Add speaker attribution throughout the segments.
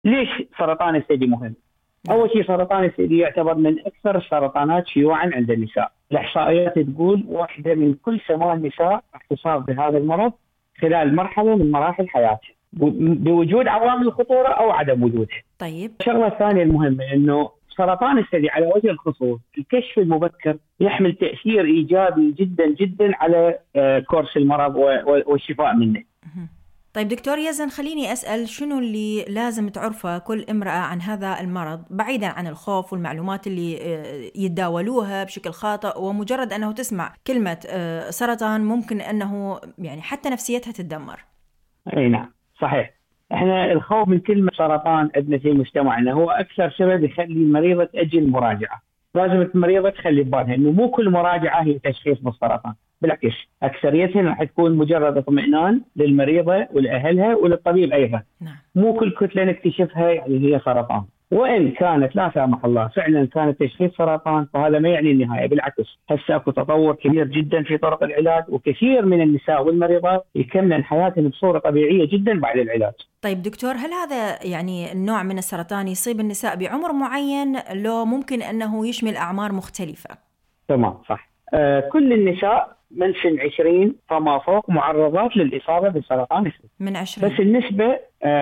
Speaker 1: ليش سرطان الثدي مهم؟ أول شيء سرطان الثدي يعتبر من أكثر السرطانات شيوعا عند النساء. الإحصائيات تقول واحدة من كل 8 نساء راح تصاب بهذا المرض خلال مرحلة من مراحل حياتها، بوجود عوامل الخطورة أو عدم وجودها.
Speaker 2: طيب،
Speaker 1: الشغلة الثانية المهمة أنه سرطان الثدي على وجه الخصوص الكشف المبكر يحمل تأثير إيجابي جدا جدا على كورس المرض والشفاء منه.
Speaker 2: طيب دكتور يزن، خليني أسأل شنو اللي لازم تعرفه كل امرأة عن هذا المرض، بعيدا عن الخوف والمعلومات اللي يتداولوها بشكل خاطئ، ومجرد أنه تسمع كلمة سرطان ممكن أنه يعني حتى نفسيتها تتدمر.
Speaker 1: أي نعم صحيح. احنا الخوف من كلمة سرطان عندنا في مجتمعنا هو أكثر سبب يخلي المريضة تأجل مراجعة. لازم المريضة تخلي ببالها إنه مو كل مراجعة هي تشخيص بالسرطان، بالعكس أكثريتها راح تكون مجرد اطمئنان للمريضة ولأهلها وللطبيب أيضا.
Speaker 2: نعم.
Speaker 1: مو كل كتلة نكتشفها يعني هي سرطان، وإن كانت لا سامح الله فعلا كانت تشخيص سرطان فهذا ما يعني النهاية، بالعكس هسه اكو تطور كبير جدا في طرق العلاج، وكثير من النساء والمريضات يكملن حياتهم بصورة طبيعية جدا بعد العلاج.
Speaker 2: طيب دكتور، هل هذا يعني النوع من السرطان يصيب النساء بعمر معين لو ممكن أنه يشمل أعمار مختلفة؟
Speaker 1: تمام صح. كل النساء من سن 20 فما فوق معرضات للإصابة بسرطان الثدي.
Speaker 2: من 20
Speaker 1: بس النسبة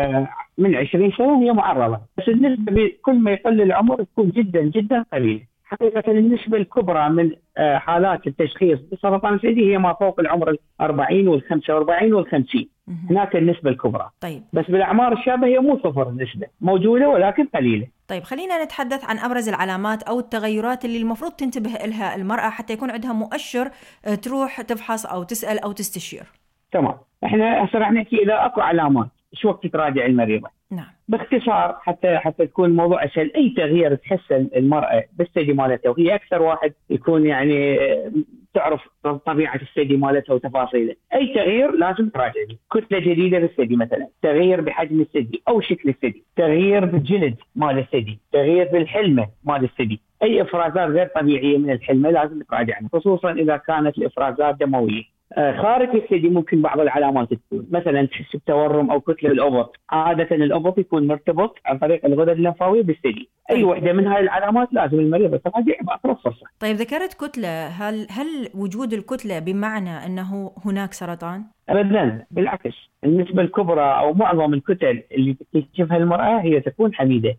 Speaker 1: من 20 سنة هي معرضة، بس النسبة كل ما يقل العمر تكون جدا جدا قليلة. حقيقة النسبة الكبرى من حالات التشخيص بسرطان الثدي هي ما فوق العمر 40 وال45 وال50، هناك النسبة الكبرى.
Speaker 2: طيب.
Speaker 1: بس بالأعمار الشابة هي مو صفر، النسبة موجودة ولكن قليلة.
Speaker 2: طيب خلينا نتحدث عن أبرز العلامات أو التغيرات اللي المفروض تنتبه لها المرأة حتى يكون عندها مؤشر تروح تفحص أو تسأل أو تستشير.
Speaker 1: تمام. احنا هسه راح نحكي إذا أكو علامات شو وقت تراجع المريضة.
Speaker 2: نعم.
Speaker 1: باختصار حتى تكون الموضوع اسهل، اي تغيير تحس المراه بالثدي مالتها وهي اكثر واحد يكون يعني تعرف طبيعه الثدي مالتها وتفاصيله، اي تغيير لازم تراجع. كتله جديده بالثدي مثلا، تغيير بحجم الثدي او شكل الثدي، تغيير بالجلد مال الثدي، تغيير بالحلمه مال الثدي، اي افرازات غير طبيعيه من الحلمه لازم تراجعها، خصوصا اذا كانت الافرازات دمويه. خارج الثدي ممكن بعض العلامات تكون مثلا تحس بتورم او كتله بالابط، عاده الابط يكون مرتبط عن طريق الغدد اللمفاويه بالثدي، اي وحده من هاي العلامات لازم المريض تراجع باقرب فرصه.
Speaker 2: طيب ذكرت كتله، هل وجود الكتله بمعنى انه هناك سرطان؟
Speaker 1: ابدا، بالعكس النسبه الكبرى او معظم الكتل اللي تكتشفها المراه هي تكون حميده،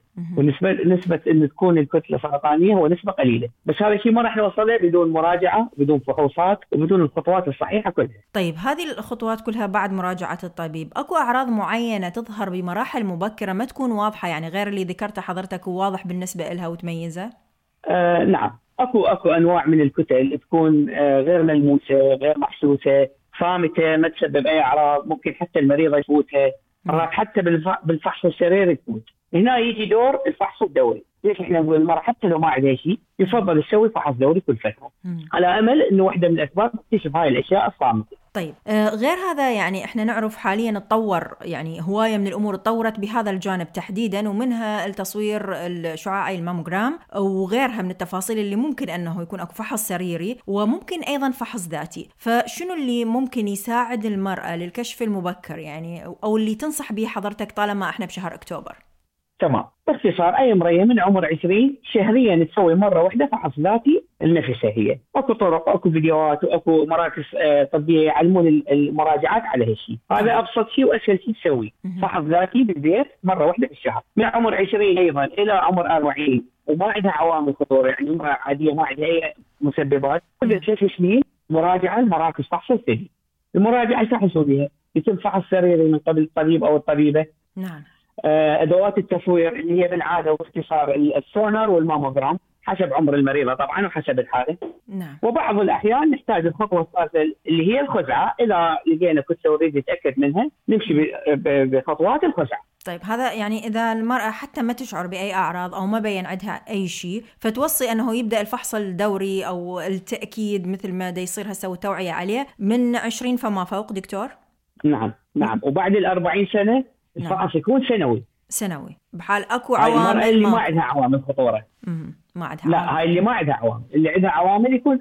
Speaker 1: ونسبه ان تكون الكتله سرطانيه هو نسبه قليله، بس هذا الشيء ما راح نوصل له بدون مراجعه، بدون فحوصات، وبدون الخطوات الصحيحه كلها.
Speaker 2: طيب هذه الخطوات كلها بعد مراجعه الطبيب، اكو اعراض معينه تظهر بمراحل مبكره ما تكون واضحه، يعني غير اللي ذكرته حضرتك وواضح بالنسبه لها وتميزها؟
Speaker 1: نعم، اكو انواع من الكتل تكون غير ملموسه، غير محسوسه، صامته، ما تسبب اي اعراض، ممكن حتى المريضه يفوتها، مرات حتى بالفحص السريري تفوت. هنا يجي دور الفحص الدوري. ليش احنا نقول المرأة حتى لو ما عندها شيء يفضل تسوي فحص دوري كل فتره، على امل انه واحده من الاسباب تكتشف هاي الاشياء الصامته.
Speaker 2: طيب غير هذا، يعني احنا نعرف حاليا تطور، يعني هوايه من الامور تطورت بهذا الجانب تحديدا، ومنها التصوير الشعاعي الماموغرام وغيرها من التفاصيل اللي ممكن انه يكون اكو فحص سريري وممكن ايضا فحص ذاتي. فشنو اللي ممكن يساعد المرأة للكشف المبكر يعني، او اللي تنصح به حضرتك طالما احنا بشهر اكتوبر؟
Speaker 1: تمام، باختصار اي امراه من عمر 20 شهريا تسوي مره واحده فحص ذاتي لنفسها. هي اكو طرق، اكو فيديوهات، واكو مراكز طبيه يعلمون المراجعات على هالشيء. هذا ابسط شيء واسهل شيء تسويه، فحص ذاتي بالبيت مره واحده بالشهر من عمر 20 ايضا الى عمر 40 وما عندها عوامل خطوره، يعني امراه عاديه ما عندها اي مسببات، كل 3 سنين مراجعه لمراكز فحص الثدي. المراجعه ايش راح يسوي بها؟ يتم فحص سريري من قبل الطبيب او الطبيبه.
Speaker 2: نعم.
Speaker 1: ادوات التصوير اللي هي بالعاده واختصار السونار والماموغرام حسب عمر المريضه طبعا وحسب الحاله.
Speaker 2: نعم.
Speaker 1: وبعض الاحيان نحتاج الخطوه الثالثه اللي هي الخزعه، اذا لقينا كتله ونريد نتاكد منها نمشي بخطوات الخزعه.
Speaker 2: طيب هذا يعني إذا المرأة حتى ما تشعر بأي أعراض أو ما بين عندها أي شيء، فتوصي أنه يبدأ الفحص الدوري أو التأكيد مثل ما دا يصير هسه والتوعية عليه من 20 فما فوق دكتور؟
Speaker 1: نعم. وبعد 40 سنة الفحص يكون سنوي
Speaker 2: بحال أكو عوامل
Speaker 1: اللي ما عندها عوامل خطورة.
Speaker 2: ما عندها
Speaker 1: لا، هاي اللي ما عندها عوامل، اللي عندها عوامل يكون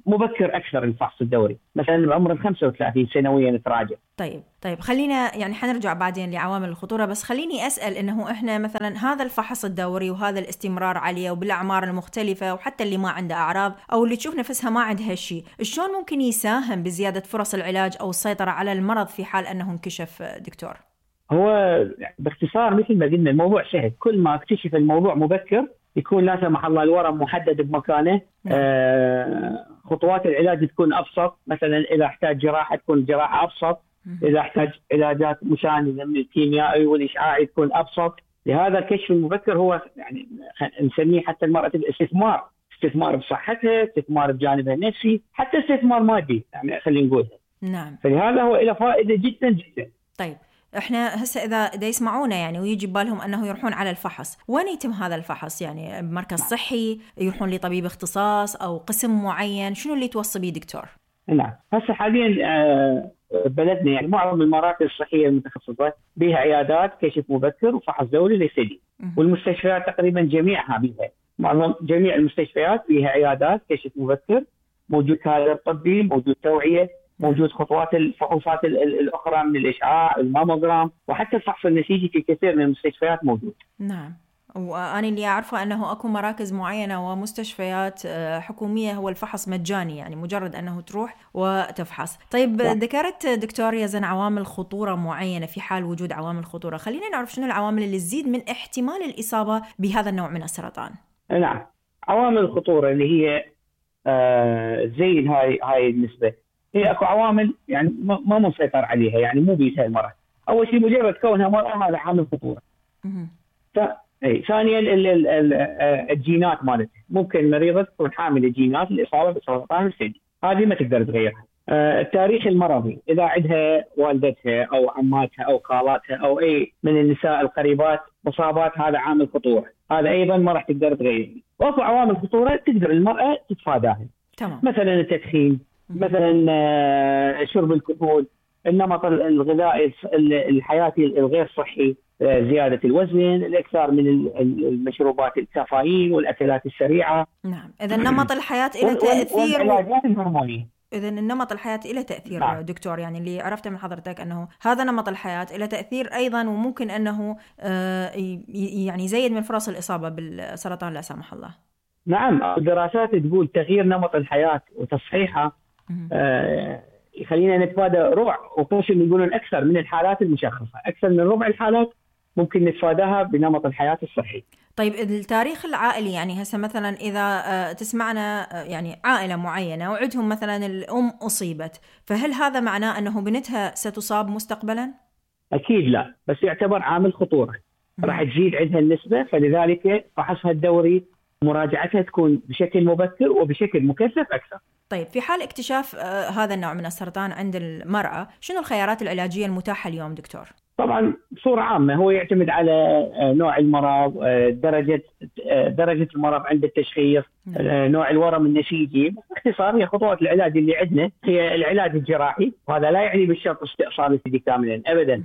Speaker 1: مبكر اكثر الفحص الدوري، مثلا بعمر 35 سنويا تراجع.
Speaker 2: طيب خلينا يعني حنرجع بعدين لعوامل الخطورة، بس خليني أسأل إنه إحنا مثلا هذا الفحص الدوري وهذا الاستمرار عليه وبالأعمار المختلفة وحتى اللي ما عنده أعراض أو اللي تشوف نفسها ما عندها شيء، شلون ممكن يساهم بزيادة فرص العلاج أو السيطرة على المرض في حال أنه انكشف دكتور؟
Speaker 1: هو باختصار مثل ما قلنا الموضوع سهل، كل ما اكتشف الموضوع مبكر يكون لا سمح الله الورم محدد بمكانه. خطوات العلاج تكون أبسط، مثلا إذا احتاج جراحة تكون جراحة أبسط، إذا احتاج علاجات مشانة من الكيميائي والإشعاعي تكون أبسط. لهذا الكشف المبكر هو يعني نسميه حتى المرأة استثمار بصحتها، استثمار بجانبها النفسي، حتى استثمار مادي يعني خلينا نقول.
Speaker 2: نعم.
Speaker 1: فلهذا هو له فائدة جدا جدا.
Speaker 2: طيب احنا هسه اذا يسمعونا يعني ويجي بالهم انه يروحون على الفحص، وين يتم هذا الفحص؟ يعني بمركز صحي، يروحون لطبيب اختصاص او قسم معين، شنو اللي توصي بيه دكتور؟
Speaker 1: نعم، هسه حاليا بلدنا يعني معظم المراكز الصحيه المتخصصه بها عيادات كشف مبكر وفحص دوري للثدي، والمستشفيات تقريبا جميعها بها، جميع المستشفيات بها عيادات كشف مبكر، موجود كادر طبي، موجود توعيه، موجود خطوات الفحوصات الاخرى من الاشعاع، الماموجرام، وحتى الفحص النسيجي في كثير من المستشفيات موجود.
Speaker 2: نعم، وأنا اللي أعرفه أنه أكو مراكز معينة ومستشفيات حكومية هو الفحص مجاني، يعني مجرد أنه تروح وتفحص. طيب ذكرت دكتور يزن عوامل خطورة معينة، في حال وجود عوامل خطورة خلينا نعرف شنو العوامل اللي تزيد من احتمال الإصابة بهذا النوع من السرطان.
Speaker 1: نعم، عوامل الخطورة اللي هي زي هاي النسبة، هي أكو عوامل يعني ما مسيطر عليها، يعني مو بيتها المرأة. أول شيء مجرد كونها مرأة هذا عامل خطورة. ثانيا الجينات مالتها، ممكن مريضة تكون حاملة جينات الإصابة بسرطان الثدي، هذه ما تقدر تغيرها. التاريخ المرضي، إذا عندها والدتها أو عماتها أو خالاتها أو أي من النساء القريبات مصابات، هذا عامل خطورة، هذا أيضا ما راح تقدر تغيره. وأكو عوامل خطورة تقدر المرأة تتفاداها، مثلا التدخين، مثلا شرب الكحول، النمط الغذائي الحياتي الغير صحي، زيادة الوزن، الإكثار من المشروبات الكافيين والأكلات السريعة.
Speaker 2: نعم، إذا نمط الحياة إلى تأثير،
Speaker 1: والعلاجات الهرمونية.
Speaker 2: إذا النمط الحياة إلى تأثير. نعم. دكتور، يعني اللي عرفته من حضرتك أنه هذا نمط الحياة إلى تأثير أيضا، وممكن أنه يعني يزيد من فرص الإصابة بالسرطان لا سمح الله.
Speaker 1: نعم، الدراسات تقول تغيير نمط الحياة وتصحيحها يخلينا نتفادى ربع، وقسم يقولون أكثر من الحالات المشخصة، أكثر من ربع الحالات ممكن نتفاداها بنمط الحياة الصحي.
Speaker 2: طيب التاريخ العائلي، يعني هسه مثلا إذا تسمعنا يعني عائلة معينة وعندهم مثلا الأم أصيبت، فهل هذا معناه أنه بنتها ستصاب مستقبلا؟
Speaker 1: أكيد لا، بس يعتبر عامل خطورة، راح تزيد عندها النسبة، فلذلك فحصها الدوري مراجعتها تكون بشكل مبكر وبشكل مكثف أكثر.
Speaker 2: طيب في حال اكتشاف هذا النوع من السرطان عند المرأة، شنو الخيارات العلاجية المتاحة اليوم دكتور؟ طبعا
Speaker 1: بصورة عامة هو يعتمد على نوع المرض، درجة المرض عند التشخيص، نوع الورم النسيجي. باختصار هي خطوات العلاج اللي عندنا هي العلاج الجراحي، وهذا لا يعني بالشرط استئصال الثدي كاملا أبدا.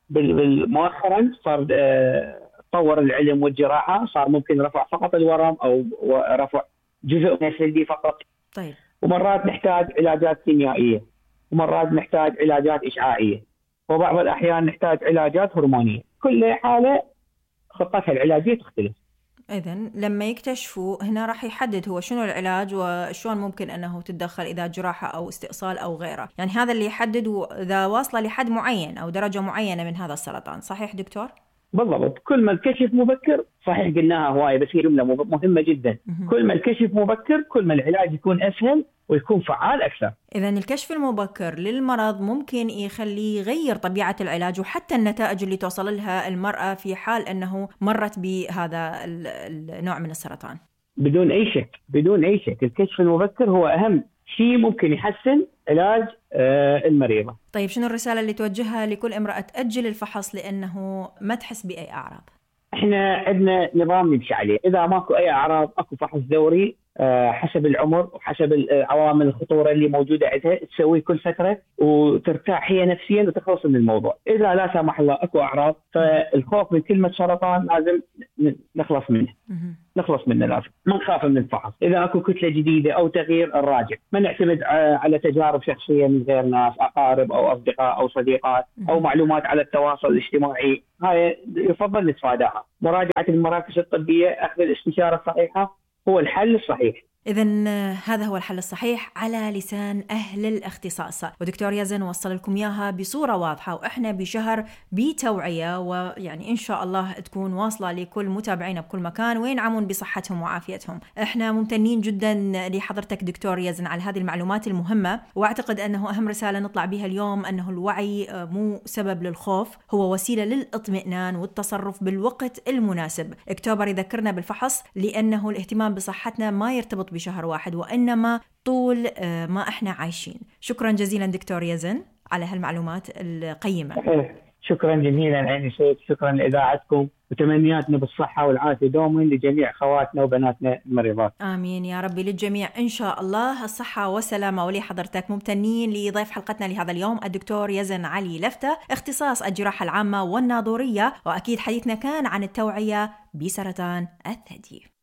Speaker 1: مؤخرا صار تطور العلم والجراحة، صار ممكن رفع فقط الورم أو رفع جزء من الثدي فقط.
Speaker 2: طيب.
Speaker 1: ومرات نحتاج علاجات كيميائية، ومرات نحتاج علاجات إشعاعية، وبعض الأحيان نحتاج علاجات هرمونية. كل حالة خطتها العلاجية تختلف.
Speaker 2: إذن لما يكتشفوا هنا راح يحدد هو شنو العلاج وشون ممكن أنه تتدخل، إذا جراحة أو استئصال أو غيره، يعني هذا اللي يحدد إذا واصلة لحد معين أو درجة معينة من هذا السرطان. صحيح دكتور؟
Speaker 1: بالضبط، كل ما الكشف مبكر، صحيح قلناها هواية بس هي جملة مهمة جدا، كل ما الكشف مبكر كل ما العلاج يكون أسهل ويكون فعال أكثر.
Speaker 2: إذن الكشف المبكر للمرض ممكن يخليه يغير طبيعة العلاج وحتى النتائج اللي توصل لها المرأة في حال أنه مرت بهذا النوع من السرطان.
Speaker 1: بدون أي شك الكشف المبكر هو أهم شيء ممكن يحسن علاج المريضة.
Speaker 2: طيب شنو الرسالة اللي توجهها لكل امرأة تأجل الفحص لأنه ما تحس بأي أعراض؟
Speaker 1: احنا عندنا نظام نمشي عليه، إذا ماكو أي أعراض أكو فحص دوري حسب العمر وحسب عوامل الخطورة اللي موجودة عندها، تسوي كل فترة وترتاح هي نفسيا وتخلص من الموضوع. إذا لا سمح الله أكو أعراض، فالخوف من كلمة سرطان لازم نخلص منه لازم ما نخاف من الفحص. إذا أكو كتلة جديدة أو تغيير نراجع، ما نعتمد على تجارب شخصية من غير ناس، أقارب أو أصدقاء أو صديقات أو معلومات على التواصل الاجتماعي، هاي يفضل نتفاداها. مراجعة المراكز الطبية، أخذ الاستشارة الصحيحة هو الحل الصحيح.
Speaker 2: إذن هذا هو الحل الصحيح على لسان أهل الاختصاص، ودكتور يزن وصل لكم إياها بصورة واضحة، وإحنا بشهر بتوعية، ويعني إن شاء الله تكون واصلة لكل متابعينا بكل مكان وينعمون بصحتهم وعافيتهم. إحنا ممتنين جدا لحضرتك دكتور يزن على هذه المعلومات المهمة، وأعتقد أنه أهم رسالة نطلع بها اليوم أنه الوعي مو سبب للخوف، هو وسيلة للإطمئنان والتصرف بالوقت المناسب. أكتوبر يذكرنا بالفحص لأنه الاهتمام بصحتنا ما يرتبط بشهر واحد، وإنما طول ما إحنا عايشين. شكرا جزيلا دكتور يزن على هالمعلومات القيمة.
Speaker 1: شكرا جزيلا عيني سيد، شكرا لإذاعتكم، وتمنياتنا بالصحة والعافية دوما لجميع خواتنا وبناتنا المريضات.
Speaker 2: آمين يا ربي للجميع إن شاء الله، الصحة والسلامة. ولحضرتك ممتنين لضيف حلقتنا لهذا اليوم الدكتور يزن علي لفتة، اختصاص الجراحة العامة والناظورية، وأكيد حديثنا كان عن التوعية بسرطان الثدي.